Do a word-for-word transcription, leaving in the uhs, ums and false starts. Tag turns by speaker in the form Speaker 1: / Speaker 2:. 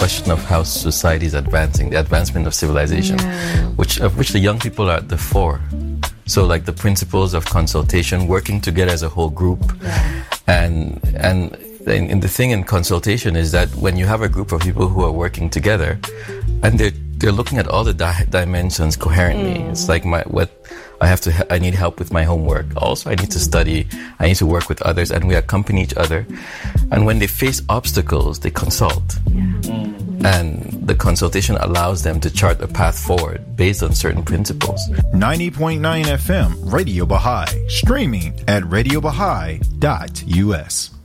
Speaker 1: question of how society is advancing, the advancement of civilization, yeah. which of which the young people are at the fore. So like the principles of consultation, working together as a whole group, yeah. and and in the thing in consultation is that when you have a group of people who are working together, and they're they're looking at all the di- dimensions coherently. Mm. It's like my what I have to I need help with my homework. Also, I need to study. I need to work with others, and we accompany each other. And when they face obstacles, they consult. Yeah. Mm. And the consultation allows them to chart a path forward based on certain principles.
Speaker 2: ninety point nine F M, Radio Baha'i, streaming at radio baha'i dot u s.